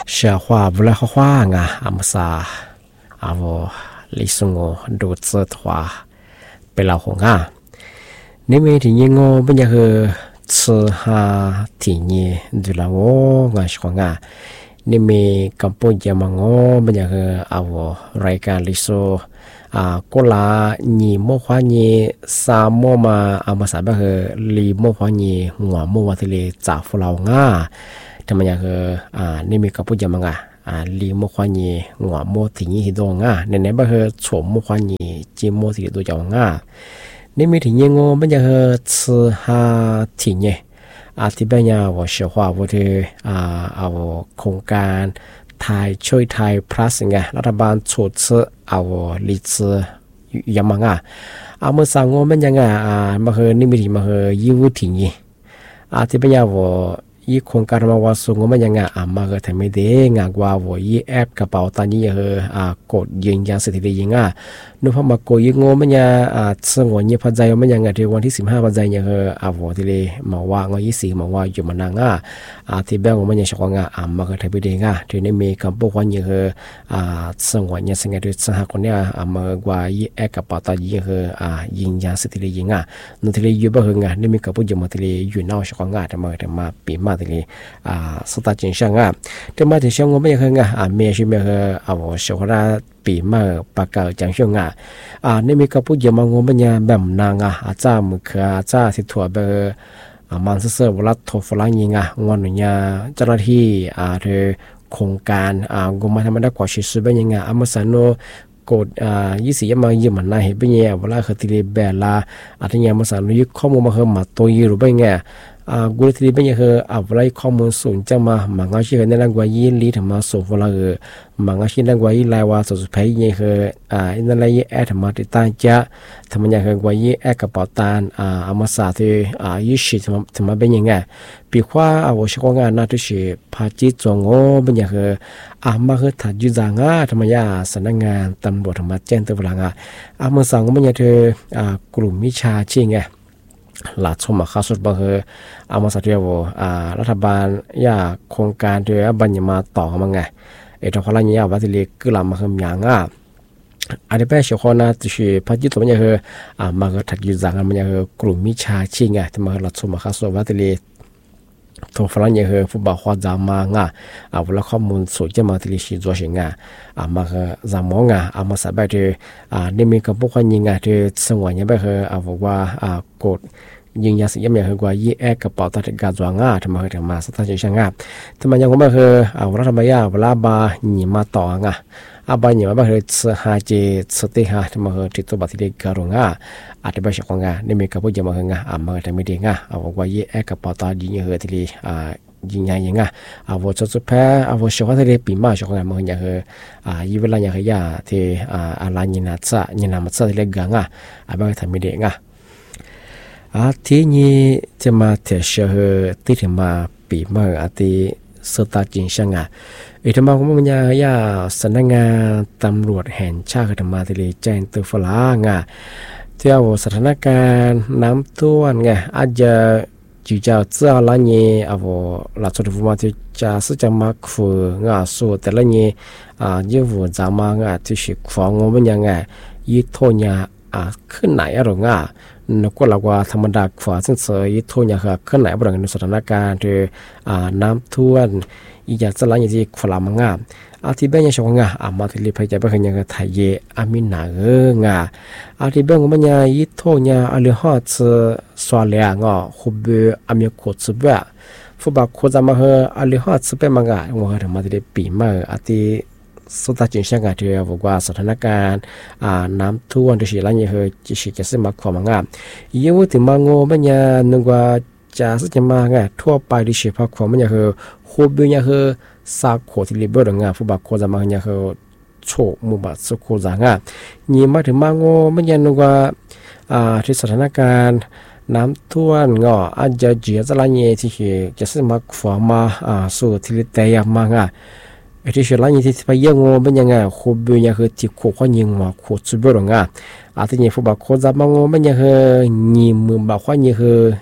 小花不来花啊，阿姆萨阿我李松我ดู这话被老红啊，你们听见我不要去吃哈听见对了我我说啊，你们刚不讲嘛我不要去阿我รายการลิโซก็ละนี่โมควานี่ซาโมมาอามาสาบะเฮลีโมควานี่หัวโมวาทะเลจากฟลาวงาทำไมอย่างนี่มีกับพูดยังไงลีโมควานี่หัวโมถึงยี่สิบดวงในไหนบะเฮโฉมโมควานี่จีโมสิตัวจงนี่มีถึงยังงอมันจะเฮ吃哈ถึงเนี่ยที่เป็นยาวเชื่อว่าว่าที่เอาโครงการไทยช่วยไทย plus ไงรัฐบาลชุดเอาลิซยังมังเมื่อสั่งว่ามันยังไงมาเฮนี่มีที่มาเฮยี่วุฒิงี้ที่เป็นยาวยี่โครงการมาว่าส่งว่ามันยังไงมาเฮทำไม่ได้งากว่าว่ายี่แอปกระเป๋าตันยี่เฮกดยืนยันสถิติยังนู่นพอมากดยี่งมันยังส่งวันยี่พันใจมันยังไงที่วันที่15พันใจยังเฮว่าที่เลยมาว่าง24มาว่าอยู่มานางที่แบงก์มันยังชกมาเฮทำไม่ได้ที่นี่มีคำพูดว่ายังเฮส่งวันยี่สิ่งที่สหคนเนี่ยมาว่ายี่แอปกระเป๋าตันยี่เฮยืนยันสถิติยังนู่นที่เลยอยู่บ้างนี่มีคำพูดยังมาที่เลยอยู่นอกชกแต่มาปีมาที่เลยสตาร์จินช่างแต่มาถึงช่างว่าไม่ยังเมียชิเมียชกระปีมาปากเก่าจังช่วงนี่มีคำพูดยังมางงมันยังแบบนางอาจารย์มือคืออาจารย์ที่ถั่วเบอร์มันเสือเวลาโทรฝรั่งยิงงอนเนี่ยเจ้าหน้าที่เธอโครงการกรมธรรมดากว่าชิสุเป็นยังอเมซอนโนกด20ยังมายืมมันนะเห็นเป็นยังเวลาเขาตีเบลล่าที่ยังมาสั่งยึดข้อมูลมาเขามาตัวยืมเป็นยังกูเลยที่เป็นยังอะไรข้อมูลส่งจะมามังอาชีพในร่างกายยี่ลีทำมาส่งเวลามังอาชีพร่างกายยี่ลายว่าสุดท้ายยังนั่นแหละยี่แอดทำมาติดตั้งจะทำมันยังกว่ายี่แอดกระเป๋าตันอามาสาที่ยี่สิทำมาเป็นยังไงปีกว่าว่าช่วงงานน่าจะสิพาจิตจงโง่เป็นยังมาถัดยุจางทำมายาสำนักงานตำรวจทำมาแจ้งตัวเวลามาสั่งมันยังกลุ่มมิชาชิงหลักสมข้าสุดบางมาสัตย์ว่ารัฐบาลอยากโครงการโดยบัญญัติมาต่อมั้งไงทางพลังยาวัตถุลิกลามาเฮิมยังอันนี้เป็นเฉพาะนะที่พัฒน์ตัวมันยังมาถัดยุจางมันยังกลุ่มมิชาชิงที่มาหลักสมข้าสุดวัตถุลิทางพลังยังผู้บ่าวความจำมาเวลาข้อมูลส่วนจะมาที่ลิชิตัวเองมาจำมองมาสับไปที่นี่มีกับพวกคนยิงที่สงวนยังไปบอกว่ากดยิงยาสียังกว่ายี่แอกระเป๋าตัดการจวงทำมาสถานช่างทำไมยังไม่รัฐบาลเวลาบาหนีมาต่อบาหนีมาหาเจสติทำมาที่ตัวบัตรที่การงอาจจะไปช่างนี่มีกับพวกยังมาทำไม่ได้บอกว่ายี่แอกระเป๋าตัดยิงที่ยิงยังว่าจะสุดแพ้ว่าช่วงที่ปีมาช่วงนั้นมันยังยี่เวลายังที่อะไรยินาซะยินามัซะที่เล็กบางทำไม่ได้ที่นี่จะมาเทเชอที่ถึงมาปีมาที่สตาจินช่างทำมามันยังสำนักงานตำรวจแห่งชาติทำมาที่เลยแจ้งตัวฝรั่งที่ว่าสถานการณ์น้ำท่วมอาจจะจุดเจ้าเจ้าละเนี่ยว่าหลักสุดว่าที่จะสื่อจะมาคุยสู่แต่ละเนี่ยยิ่งว่าจะมาที่สิฟ้องมันยังยิ่งโทษเนี่ยขึ้นไหนอะไรนักก็เราว่าธรรมดาขวาซึ่งเสยโทษอย่างขึ้นไหนบริเวณสถานการณ์ที่น้ำท่วมอีกอย่างสลายอย่างที่ขวามังที่เบ้ยังชงมาที่รีพายจะเป็นอย่างไทยมินาที่เบ้มันยังยิ่งโทษเนี่ยเรื่องหัดสวาเลียคุบมีขวดสุบฟุบขวดจะมาเรื่องหัดสุบเป็นว่าทำมาที่ปีมาที่สุดท้ายจึงเชื่อที่บอกว่าสถานการณ์น้ำท่วมที่สิ่งนี้จะสิ่งที่สมัครความยิ่งว่าถึงมันมันยังนึกว่าจะสิ่งมาทั่วไปที่สิ่งพักความมันยังคู่บิยังสักขวดที่ริบบิ้งฟุบขวดจะมายังโชว์มุบัตสุขจังยิ่งมาถึงมันมันยังนึกว่าที่สถานการณ์น้ำท่วมอาจจะเจียจะละเนี่ยที่จะสมัครความมาสู่ที่เตียมที่เชื่อว่าที่ไปยังเป็นยังคู่บิยังที่คู่ข้อยิงคู่สุบลที่นี่ฟุบขวดจะมาเป็นยังยิงมือบ่าวข้อยิงท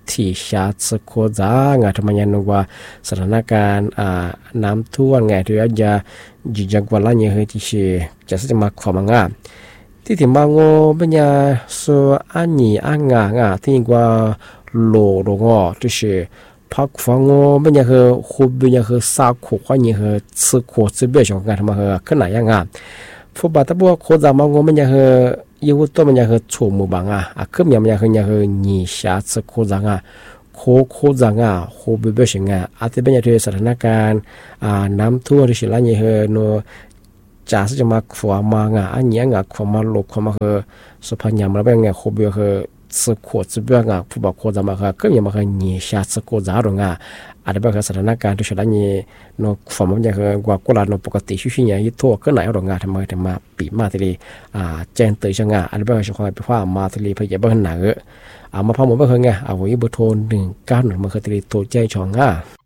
ที่ชาสโคจางาทำไมยันว่าสถานการณ์น้ำท่วมไงที่จะจิจักวันละเนี่ยที่จะจะมาความงาที่ถึงบางโง่เป็นยาส่วนอันนี้อันงาที่ว่าโลโรงอที่พักฟังโง่เป็นยาคือคุบเป็นยาคือสาวขู่ว่าเนี่ยคือซื้อขวดซื้อเบี้ยของการทำมาคือขึ้นไหนยังงาฟุตบอลตะบัวโคจามาโง่เป็นยาคือยูตัวมันยาคือชูมือบางขึ้นยามยาคือยาคือนี่ชาซื้อโคจางโคจางโคเบี้ยของอาจจะเป็นยาที่สถานการณ์น้ำท่วมที่ละเนี่ยคือโนจ่าจะมาขวามางอันนี้ขวามาลบขวามาคือสุพรรณยามแล้วเป็นไงโคเบี้ยคือสขวดสเบียงฟุตบอลโคจามาคือก็ยังมาคือนี่ชาสโคจารงอาจจะเป็นสถานการณ์ที่ฉลาดนี่นกฝมันจะคือกว่ากุหลาบนปกติชิๆยี่ทั่วก็ไหนโรงงานทำไมถึงมาปีมาทีนี้แจ้งเตือนช่างอาจจะเป็นช่วงไปว่ามาทีนี้พยายามเป็นหนักมาพอหมดไม่เคยไงเอาไว้เบอร์โทร1911มาคือทีนี้โทรแจ้งช่อง